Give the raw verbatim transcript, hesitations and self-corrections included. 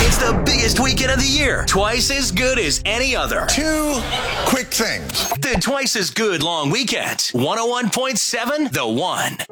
It's the biggest weekend of the year. Twice as good as any other. Two quick things. The Twice as Good Long Weekend. one oh one point seven The One.